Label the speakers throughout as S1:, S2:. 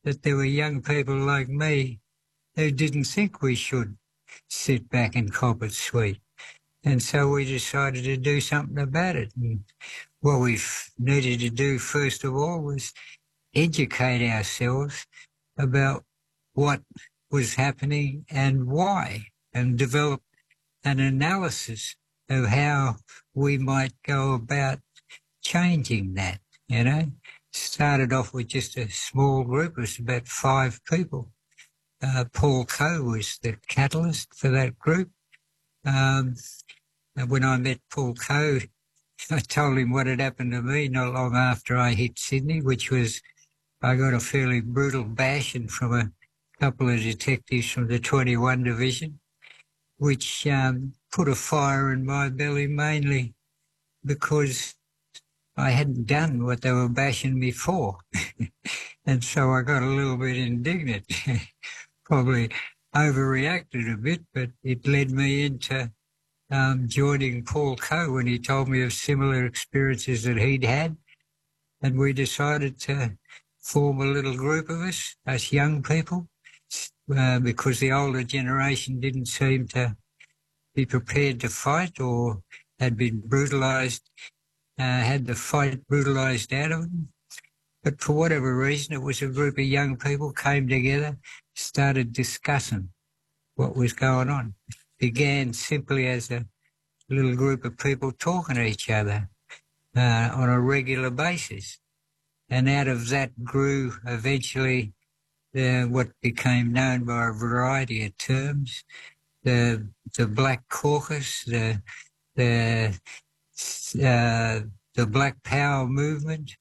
S1: that there were young people like me who didn't think we should sit back and cop it sweet. And so we decided to do something about it. And what we needed to do, first of all, was educate ourselves about what was happening and why, and develop an analysis of how we might go about changing that, you know. Started off with just a small group. It was about 5 people. Paul Coe was the catalyst for that group. And when I met Paul Coe, I told him what had happened to me not long after I hit Sydney, which was I got a fairly brutal bashing from a couple of detectives from the 21 Division, which put a fire in my belly, mainly because I hadn't done what they were bashing me for. And so I got a little bit indignant, probably overreacted a bit, but it led me into joining Paul Coe when he told me of similar experiences that he'd had. And we decided to form a little group of us young people, because the older generation didn't seem to be prepared to fight or had been brutalised, had the fight brutalised out of them. But for whatever reason, it was a group of young people came together, started discussing what was going on. It began simply as a little group of people talking to each other on a regular basis. And out of that grew eventually what became known by a variety of terms, the Black Caucus, the Black Power movement,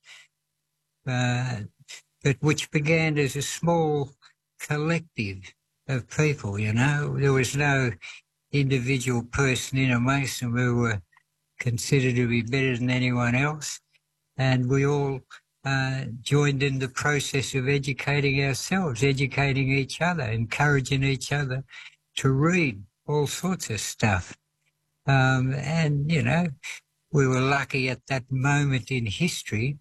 S1: but which began as a small collective of people, you know. There was no individual person in amongst them who were considered to be better than anyone else. And we all joined in the process of educating ourselves, educating each other, encouraging each other to read all sorts of stuff. And, you know, we were lucky at that moment in history.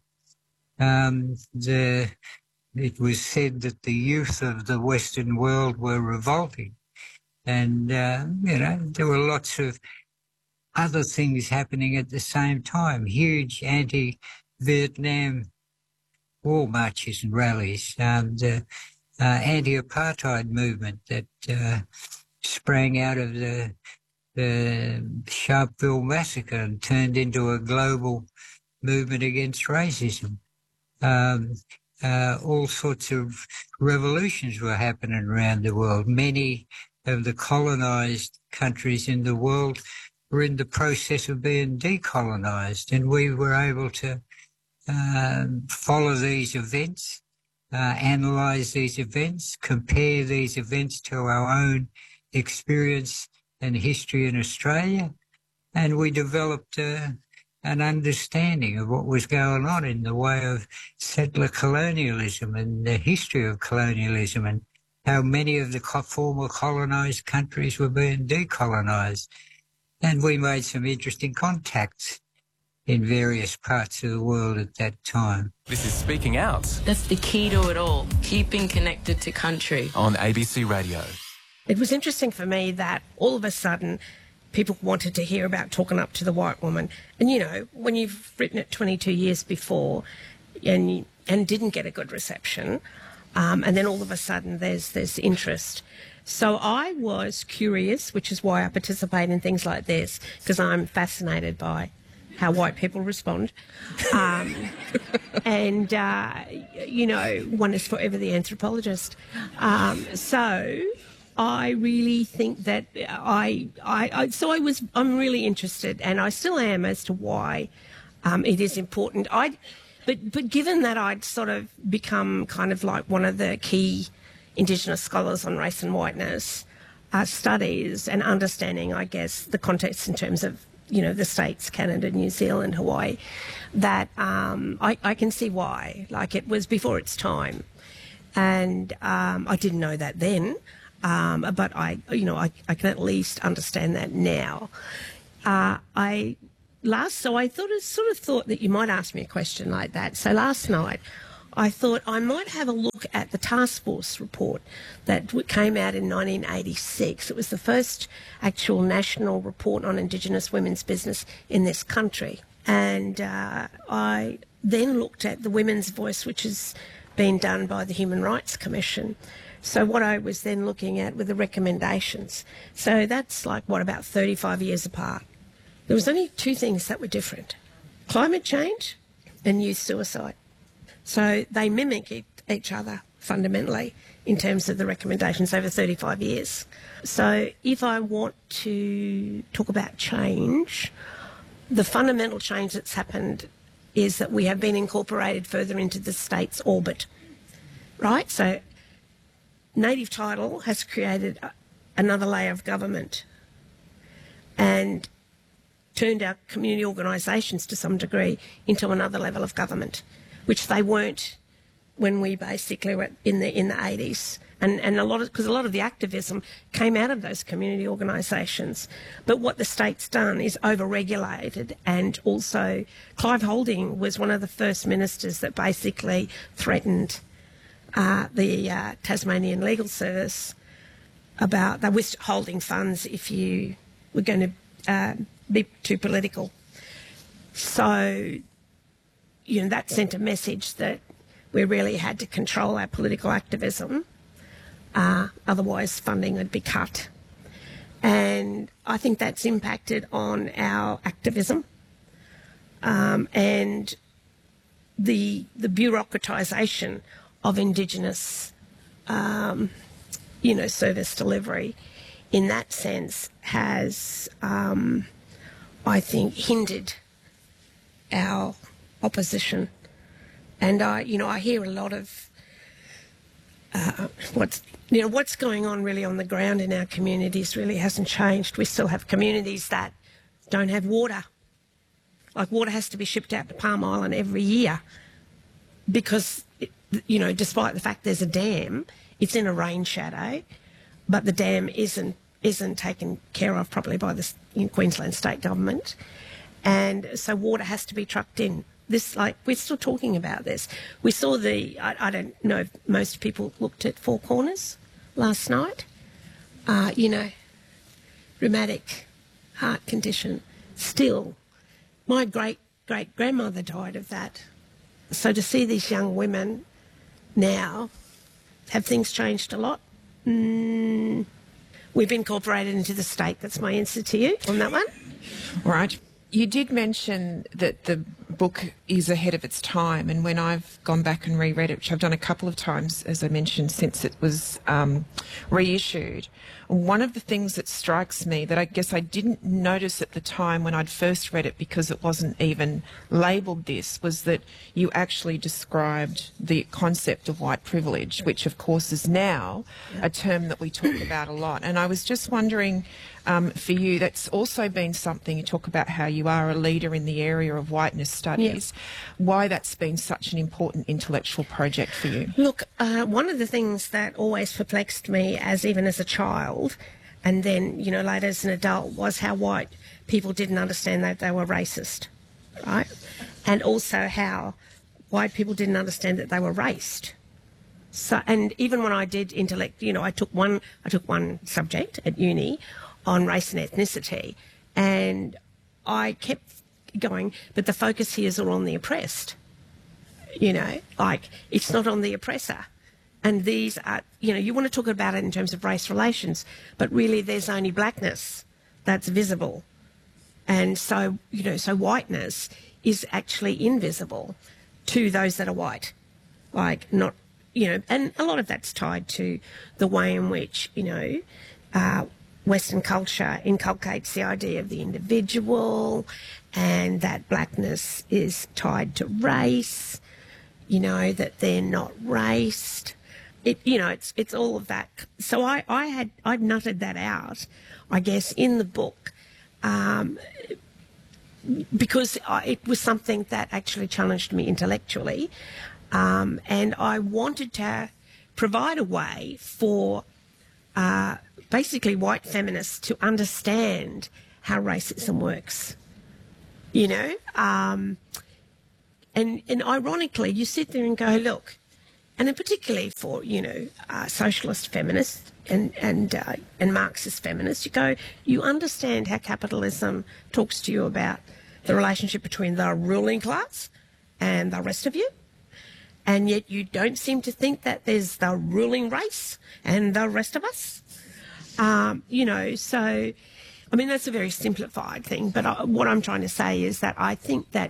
S1: It was said that the youth of the Western world were revolting. And, you know, there were lots of other things happening at the same time, huge anti-Vietnam war marches and rallies, the anti-apartheid movement that sprang out of the Sharpeville massacre and turned into a global movement against racism. All sorts of revolutions were happening around the world. Many of the colonised countries in the world were in the process of being decolonised, and we were able to follow these events, analyse these events, compare these events to our own experience and history in Australia, and we developed an understanding of what was going on in the way of settler colonialism and the history of colonialism and how many of the former colonised countries were being decolonised. And we made some interesting contacts in various parts of the world at that time.
S2: This is Speaking Out.
S3: That's the key to it all, keeping connected to country.
S2: On ABC Radio.
S4: It was interesting for me that all of a sudden people wanted to hear about talking up to the white woman. And, you know, when you've written it 22 years before and didn't get a good reception, and then all of a sudden there's interest. So I was curious, which is why I participate in things like this, because I'm fascinated by how white people respond. And, you know, one is forever the anthropologist. So I really think that I'm really interested, and I still am, as to why it is important. But given that I'd sort of become kind of like one of the key Indigenous scholars on race and whiteness studies and understanding, I guess, the context in terms of, you know, the States, Canada, New Zealand, Hawaii, that I can see why. Like, it was before its time. And I didn't know that then, but I can at least understand that now. So I sort of thought that you might ask me a question like that. So last night I thought I might have a look at the task force report that came out in 1986. It was the first actual national report on Indigenous women's business in this country. And I then looked at the Women's Voice, which has been done by the Human Rights Commission. So what I was then looking at were the recommendations. So that's like, about 35 years apart. There was only two things that were different: climate change and youth suicide. So they mimic each other fundamentally in terms of the recommendations over 35 years. So if I want to talk about change, the fundamental change that's happened is that we have been incorporated further into the state's orbit, right? So native title has created another layer of government and turned our community organisations to some degree into another level of government, which they weren't when we basically were in the 80s. And because a lot of the activism came out of those community organisations. But what the state's done is over-regulated, and also Clive Holding was one of the first ministers that basically threatened the Tasmanian Legal Service about they withholding funds if you were going to be too political. So, that sent a message that we really had to control our political activism. Otherwise funding would be cut. And I think that's impacted on our activism and the bureaucratisation of Indigenous, service delivery in that sense has, I think, hindered our opposition. And I hear a lot of what's going on really on the ground in our communities really hasn't changed. We still have communities that don't have water. Like, water has to be shipped out to Palm Island every year because, despite the fact there's a dam, it's in a rain shadow, but the dam isn't taken care of properly by the Queensland state government. And so water has to be trucked in. We're still talking about this. We saw I don't know if most people looked at Four Corners last night. Rheumatic heart condition. Still, my great-great-grandmother died of that. So to see these young women now, have things changed a lot? We've incorporated into the state. That's my answer to you on that one.
S5: All right. You did mention that the book is ahead of its time, and when I've gone back and reread it, which I've done a couple of times, as I mentioned, since it was reissued, one of the things that strikes me that I guess I didn't notice at the time when I'd first read it because it wasn't even labelled this, was that you actually described the concept of white privilege, which of course is now a term that we talk about a lot. And I was just wondering, for you, that's also been something, you talk about how you are a leader in the area of whiteness studies, why that's been such an important intellectual project for you.
S4: Look, one of the things that always perplexed me, even as a child, and then, later as an adult, was how white people didn't understand that they were racist, right? And also how white people didn't understand that they were raced. So, and even when I did intellect, I took one subject at uni on race and ethnicity, and I kept going, but the focus here is all on the oppressed. It's not on the oppressor. And these are, you want to talk about it in terms of race relations, but really there's only blackness that's visible. And so, so whiteness is actually invisible to those that are white. And a lot of that's tied to the way in which, Western culture inculcates the idea of the individual, and that blackness is tied to race, that they're not raced. It's all of that. So I'd nutted that out, I guess, in the book, because it was something that actually challenged me intellectually, and I wanted to provide a way for basically white feminists to understand how racism works. And ironically, you sit there and go, look, and then particularly for, socialist feminists and Marxist feminists, you understand how capitalism talks to you about the relationship between the ruling class and the rest of you. And yet you don't seem to think that there's the ruling race and the rest of us. So, I mean, that's a very simplified thing. But what I'm trying to say is that I think that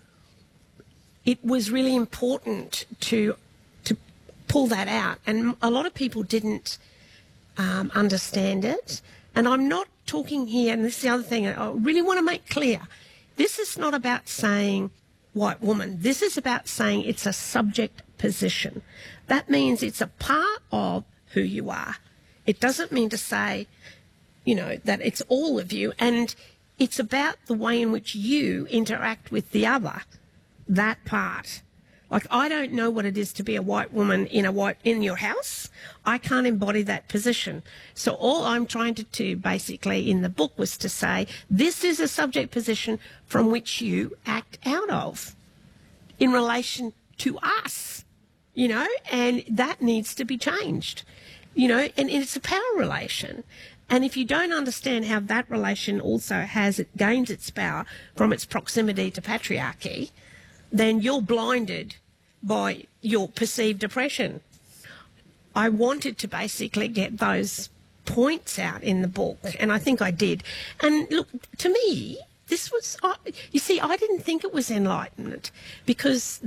S4: it was really important to pull that out. And a lot of people didn't understand it. And I'm not talking here, and this is the other thing I really want to make clear. This is not about saying white woman. This is about saying it's a subject position. That means it's a part of who you are. It doesn't mean to say, that it's all of you. And it's about the way in which you interact with the other, that part. Like, I don't know what it is to be a white woman in your house. I can't embody that position. So all I'm trying to do basically in the book was to say, this is a subject position from which you act out of in relation to us, and that needs to be changed, and it's a power relation. And if you don't understand how that relation also gains its power from its proximity to patriarchy, then you're blinded by your perceived oppression. I wanted to basically get those points out in the book, and I think I did. And look, to me, I didn't think it was enlightenment, because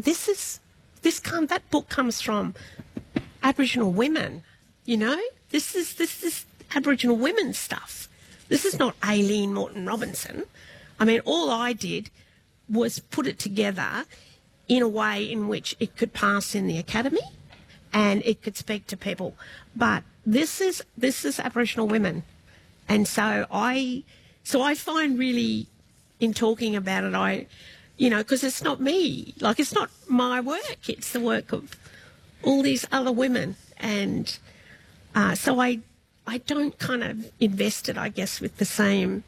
S4: that book comes from Aboriginal women, This is Aboriginal women's stuff. This is not Aileen Moreton Robinson. I mean, all I did was put it together in a way in which it could pass in the academy and it could speak to people. But this is Aboriginal women. And so I find really, in talking about it, because it's not me. Like, it's not my work. It's the work of all these other women. And so I don't kind of invest it, I guess, with the same,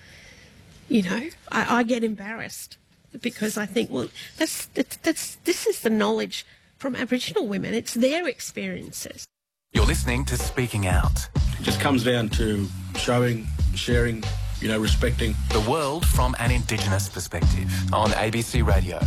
S4: I get embarrassed because I think, well, this is the knowledge from Aboriginal women. It's their experiences.
S2: You're listening to Speaking Out.
S6: It just comes down to showing, sharing, respecting.
S2: The world from an Indigenous perspective on ABC Radio.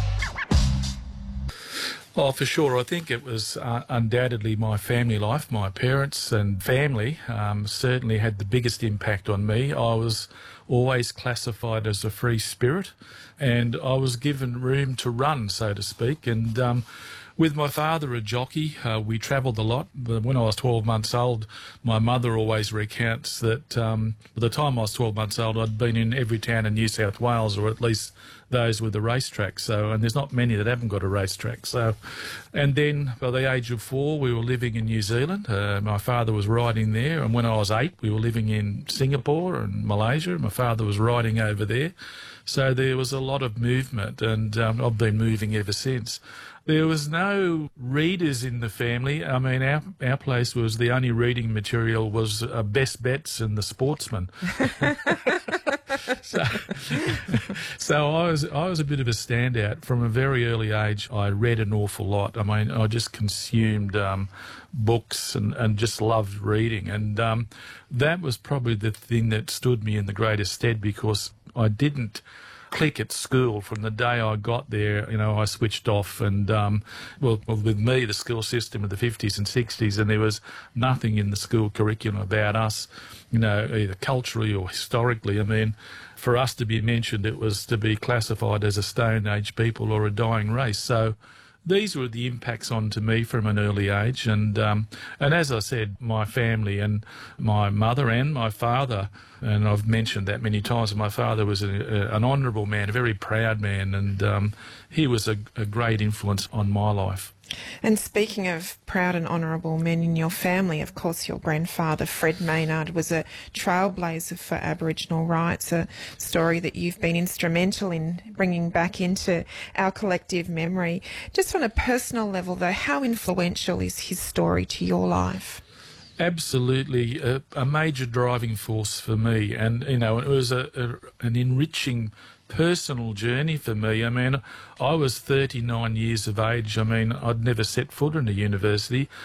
S7: Oh, for sure. I think it was undoubtedly my family life. My parents and family certainly had the biggest impact on me. I was always classified as a free spirit, and I was given room to run, so to speak. And with my father, a jockey, we travelled a lot. When I was 12 months old, my mother always recounts that by the time I was 12 months old, I'd been in every town in New South Wales, or at least those with a racetrack. So, and there's not many that haven't got a racetrack. So, and then by the age of 4, we were living in New Zealand. My father was riding there. And when I was 8, we were living in Singapore and Malaysia. My father was riding over there. So there was a lot of movement, and I've been moving ever since. There was no readers in the family. I mean, our place was the only reading material was Best Bets and The Sportsman. So I was a bit of a standout. From a very early age, I read an awful lot. I mean, I just consumed books and just loved reading. And that was probably the thing that stood me in the greatest stead, because I didn't click at school. From the day I got there, I switched off. And, well, with me, the school system of the 50s and 60s, and there was nothing in the school curriculum about us, either culturally or historically. I mean, for us to be mentioned, it was to be classified as a Stone Age people or a dying race. So these were the impacts onto me from an early age. And as I said, my family and my mother and my father, and I've mentioned that many times, my father was an honourable man, a very proud man, and he was a great influence on my life.
S5: And speaking of proud and honourable men in your family, of course, your grandfather, Fred Maynard, was a trailblazer for Aboriginal rights, a story that you've been instrumental in bringing back into our collective memory. Just on a personal level, though, how influential is his story to your life? Absolutely,
S7: a major driving force for me. And, it was an enriching personal journey for me. I mean, I was 39 years of age. I mean, I'd never set foot in a university.